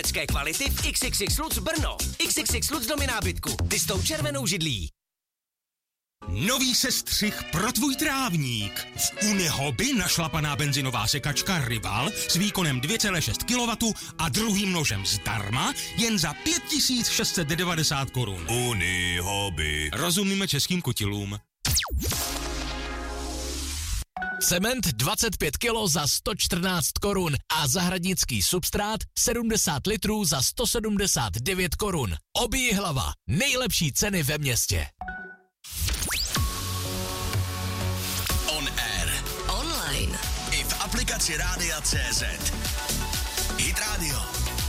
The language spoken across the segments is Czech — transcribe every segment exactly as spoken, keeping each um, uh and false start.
kvality v iks iks iks Lutz Brno. iks iks iks Lutz domy nábytku. Ty s tou červenou židlí. Nový sestřih pro tvůj trávník. V Unihoby našlapaná benzinová sekačka Rival s výkonem dvě celá šest kilowattů a druhým nožem zdarma jen za pět tisíc šest set devadesát korun. Unihoby. Rozumíme českým kutilům. Cement dvacet pět kilo za sto čtrnáct korun a zahradnický substrát sedmdesát litrů za sto sedmdesát devět korun. Obí hlava. Nejlepší ceny ve městě. On air. Online. I v aplikaci Rádia C Z. Hit Radio.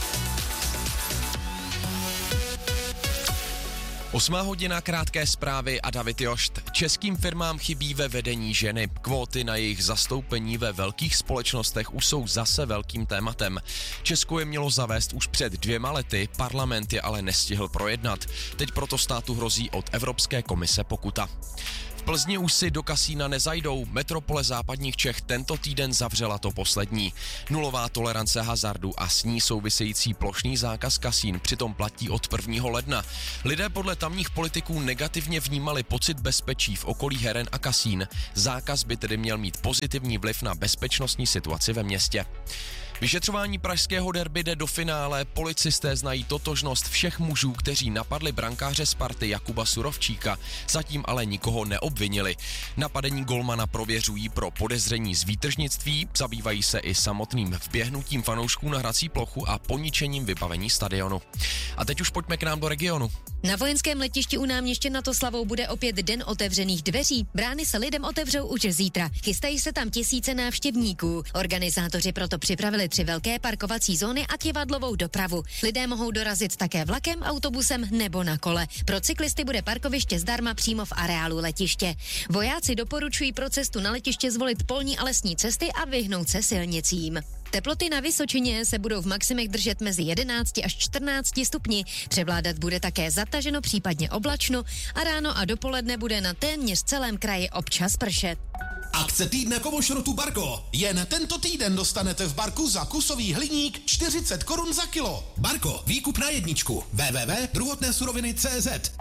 Osmá hodina, krátké zprávy a David Jošt. Českým firmám chybí ve vedení ženy. Kvóty na jejich zastoupení ve velkých společnostech už jsou zase velkým tématem. Česko je mělo zavést už před dvěma lety, parlament je ale nestihl projednat. Teď proto státu hrozí od Evropské komise pokuta. V Plzni už si do kasína nezajdou, metropole západních Čech tento týden zavřela to poslední. Nulová tolerance hazardu a s ní související plošný zákaz kasín přitom platí od prvního ledna. Lidé podle tamních politiků negativně vnímali pocit bezpečí v okolí heren a kasín. Zákaz by tedy měl mít pozitivní vliv na bezpečnostní situaci ve městě. Vyšetřování pražského derby jde do finále, policisté znají totožnost všech mužů, kteří napadli brankáře Sparty Jakuba Surovčíka, zatím ale nikoho neobvinili. Napadení golmana prověřují pro podezření z výtržnictví, zabývají se i samotným vběhnutím fanoušků na hrací plochu a poničením vybavení stadionu. A teď už pojďme k nám do regionu. Na vojenském letišti u náměště nad Oslavou bude opět den otevřených dveří. Brány se lidem otevřou už zítra. Chystají se tam tisíce návštěvníků. Organizátoři proto připravili tři velké parkovací zóny a kivadlovou dopravu. Lidé mohou dorazit také vlakem, autobusem nebo na kole. Pro cyklisty bude parkoviště zdarma přímo v areálu letiště. Vojáci doporučují pro cestu na letiště zvolit polní a lesní cesty a vyhnout se silnicím. Teploty na Vysočině se budou v maximech držet mezi jedenácti až čtrnácti stupni. Převládat bude také zataženo, případně oblačno a ráno a dopoledne bude na téměř celém kraji občas pršet. Akce týdne kovošrotu Barko. Jen tento týden dostanete v Barku za kusový hliník čtyřicet korun za kilo. Barko, výkup na jedničku. w w w tečka druhotné suroviny tečka cé zet.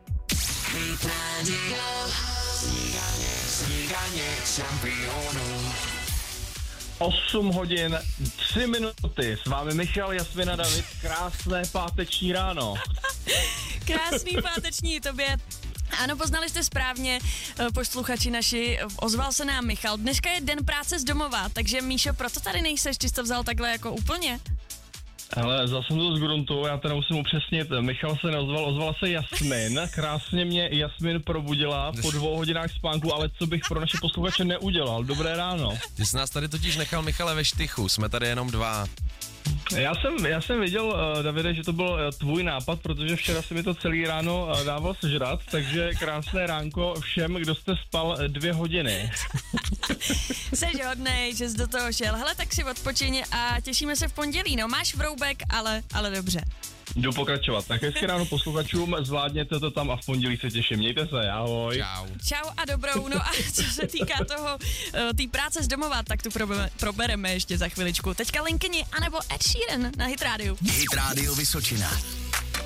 osm hodin, tři minuty. S vámi Michal, Jasmina, David. Krásné páteční ráno. Krásný páteční tobě. Ano, poznali jste správně, posluchači naši, ozval se nám Michal. Dneska je den práce z domova, takže Míšo, proto tady nejseš, ty jsi to vzal takhle jako úplně? Hele, zase jsem to z gruntu, já teda musím upřesnit, Michal se neozval, ozvala se Jasmin, krásně mě Jasmin probudila po dvou hodinách spánku, ale co bych pro naše posluchače neudělal, dobré ráno. Ty jsi nás tady totiž nechal, Michale, ve štychu, jsme tady jenom dva. Já jsem, já jsem viděl, uh, Davide, že to byl uh, tvůj nápad, protože včera si mi to celý ráno uh, dával sežrat, takže krásné ránko všem, kdo jste spal uh, dvě hodiny. Seš hodnej, že jsi do toho šel. Hele, tak si odpočiň a těšíme se v pondělí. No, máš vroubek, ale, ale dobře. Jdu pokračovat. Tak hezky ráno posluchačům, zvládněte to tam a v pondělí se těším. Mějte se, ahoj. Čau. Čau a dobrou. No a co se týká toho, té práce z domova, tak tu probereme, probereme ještě za chviličku. Teďka Linkyni anebo Ed Sheeran na Hit Radio. Hit Radio Vysočina.